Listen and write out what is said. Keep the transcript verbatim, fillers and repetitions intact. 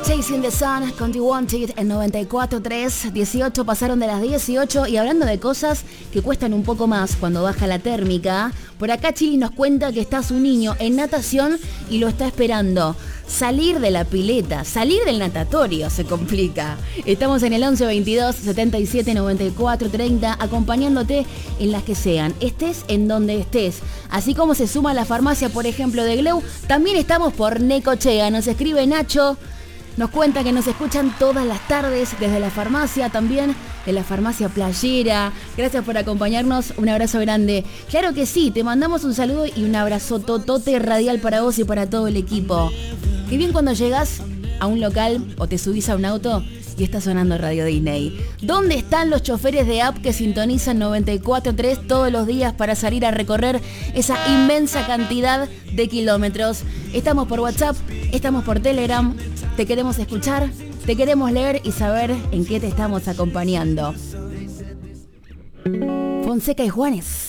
Chasing the Sun con The Wanted en noventa y cuatro punto tres, dieciocho pasaron de las dieciocho y hablando de cosas que cuestan un poco más cuando baja la térmica, por acá Chili nos cuenta que está su niño en natación y lo está esperando. Salir de la pileta, salir del natatorio se complica. Estamos en el once veintidós setenta y siete noventa y cuatro treinta acompañándote en las que sean, estés en donde estés. Así como se suma la farmacia, por ejemplo, de Gleu, también estamos por Necochea. Nos escribe Nacho. Nos cuenta que nos escuchan todas las tardes desde la farmacia, también de la farmacia Playera. Gracias por acompañarnos, un abrazo grande. Claro que sí, te mandamos un saludo y un abrazo totote radial para vos y para todo el equipo. Qué bien cuando llegás a un local o te subís a un auto y está sonando Radio Disney. ¿Dónde están los choferes de app que sintonizan noventa y cuatro punto tres todos los días para salir a recorrer esa inmensa cantidad de kilómetros? Estamos por WhatsApp, estamos por Telegram, te queremos escuchar, te queremos leer y saber en qué te estamos acompañando. Fonseca y Juanes.